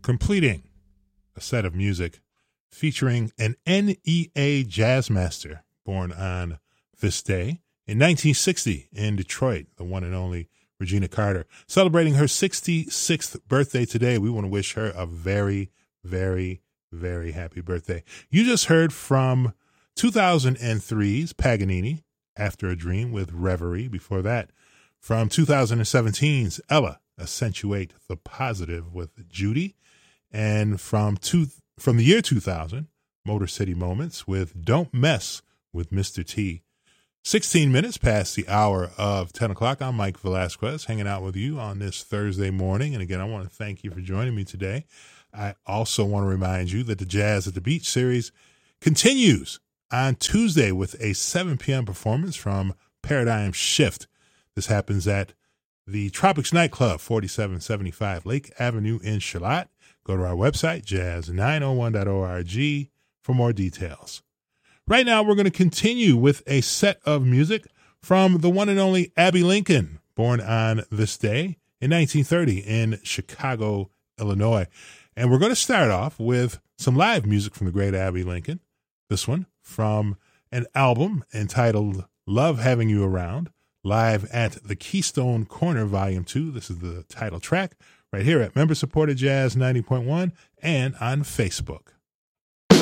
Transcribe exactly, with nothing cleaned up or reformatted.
completing a set of music featuring an N E A jazz master born on this day in nineteen sixty in Detroit, the one and only Regina Carter, celebrating her sixty-sixth birthday today. We want to wish her a very, very, very happy birthday. You just heard from two thousand three's Paganini, After a Dream with Reverie. Before that, from two thousand seventeen's Ella, Accentuate the Positive with Judy. And from two, from the year two thousand, Motor City Moments with Don't Mess with Mister T. sixteen minutes past the hour of ten o'clock. I'm Mike Velasquez, hanging out with you on this Thursday morning. And again, I want to thank you for joining me today. I also want to remind you that the Jazz at the Beach series continues on Tuesday with a seven p.m. performance from Paradigm Shift. This happens at the Tropics Nightclub, forty-seven seventy-five Lake Avenue in Charlotte. Go to our website, jazz nine oh one dot org, for more details. Right now, we're going to continue with a set of music from the one and only Abbey Lincoln, born on this day in nineteen thirty in Chicago, Illinois. And we're going to start off with some live music from the great Abbey Lincoln. This one from an album entitled Love Having You Around, live at the Keystone Corner Volume two. This is the title track right here at Member Supported Jazz ninety point one and on Facebook.